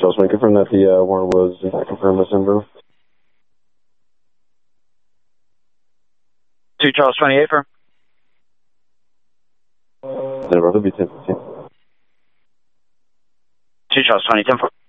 Charles 20, confirm that the warrant was confirmed by Denver. 2 Charles 28, firm. Denver, it'll be 10-15. 2 Charles 20, 10-4.